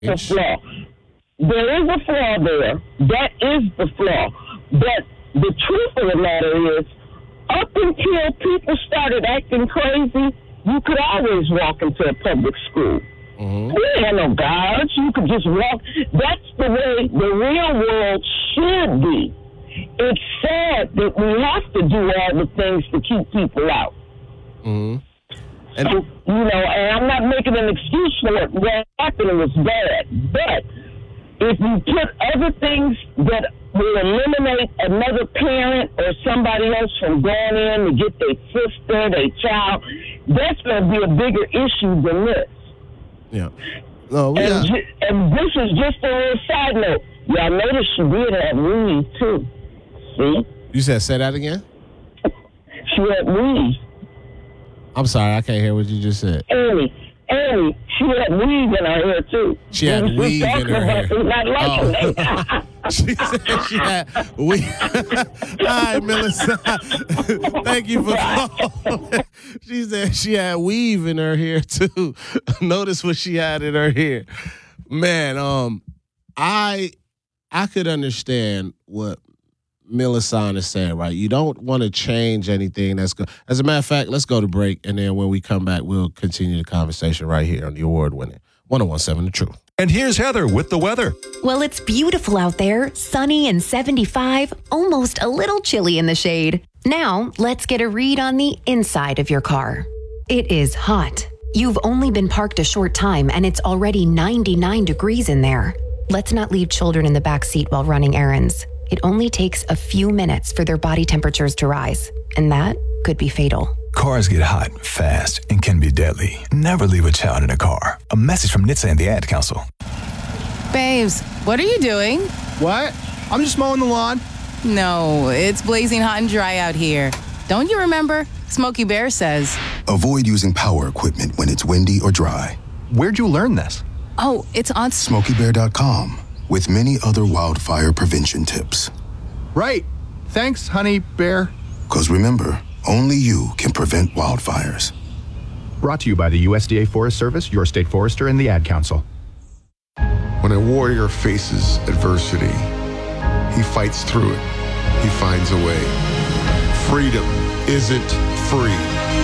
The flaw. There is a flaw there. That is the flaw. But the truth of the matter is, up until people started acting crazy, you could always walk into a public school. Mm-hmm. There ain't no guards. You could just walk. That's the way the real world should be. It's sad that we have to do all the things to keep people out. Mm-hmm. And I'm not making an excuse for it. What happened was bad. But if you put other things that will eliminate another parent or somebody else from going in to get their sister, their child, that's going to be a bigger issue than this. Yeah. And this is just a little side note. Y'all notice she did have weave, too. See? You said say that again? She had weave. I'm sorry, I can't hear what you just said. Annie, she had weave in her hair, too. She had weave in her hair. She said she had weave. Hi, Melissa. Thank you for calling. She said she had weave in her hair, too. Notice what she had in her hair. Man, I could understand what Millicent is saying, right? You don't want to change anything that's good. As a matter of fact, let's go to break, and then when we come back, we'll continue the conversation right here on the award-winning 101.7 The Truth. And here's Heather with the weather. Well, it's beautiful out there, sunny and 75, almost a little chilly in the shade. Now, let's get a read on the inside of your car. It is hot. You've only been parked a short time, and it's already 99 degrees in there. Let's not leave children in the back seat while running errands. It only takes a few minutes for their body temperatures to rise, and that could be fatal. Cars get hot fast and can be deadly. Never leave a child in a car. A message from NHTSA and the Ad Council. Babes, what are you doing? What? I'm just mowing the lawn. No, it's blazing hot and dry out here. Don't you remember? Smokey Bear says, avoid using power equipment when it's windy or dry. Where'd you learn this? Oh, it's on SmokeyBear.com with many other wildfire prevention tips. Right. Thanks, honey bear. Because remember, only you can prevent wildfires. Brought to you by the USDA Forest Service, your state forester, and the Ad Council. When a warrior faces adversity, he fights through it. He finds a way. Freedom isn't free.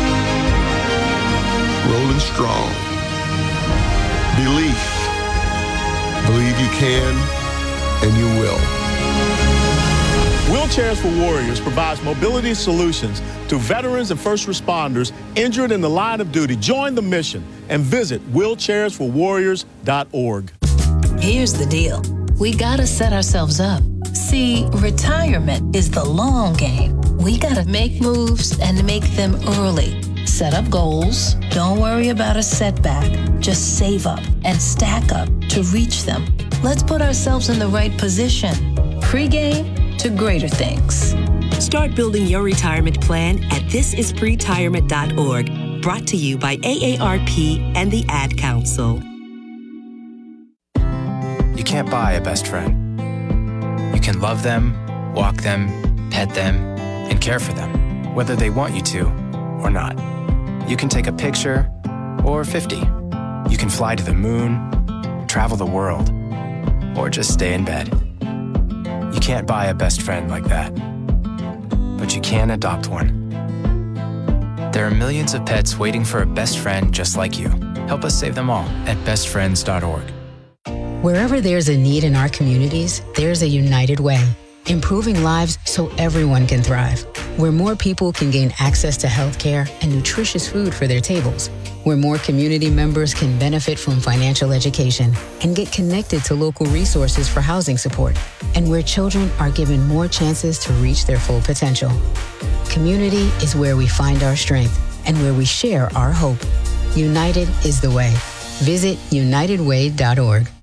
Rolling strong. Belief. Believe you can, and you will. Wheelchairs for Warriors provides mobility solutions to veterans and first responders injured in the line of duty. Join the mission and visit wheelchairsforwarriors.org. Here's the deal. We gotta set ourselves up. See, retirement is the long game. We gotta make moves and make them early. Set up goals. Don't worry about a setback. Just save up and stack up to reach them. Let's put ourselves in the right position. Pre-game to greater things. Start building your retirement plan at thisispretirement.org. Brought to you by AARP and the Ad Council. You can't buy a best friend. You can love them, walk them, pet them, and care for them, whether they want you to or not. You can take a picture or 50. You can fly to the moon, travel the world, or just stay in bed. You can't buy a best friend like that, but you can adopt one. There are millions of pets waiting for a best friend just like you. Help us save them all at bestfriends.org. Wherever there's a need in our communities, there's a United Way. Improving lives so everyone can thrive. Where more people can gain access to healthcare and nutritious food for their tables. Where more community members can benefit from financial education and get connected to local resources for housing support. And where children are given more chances to reach their full potential. Community is where we find our strength and where we share our hope. United is the way. Visit unitedway.org.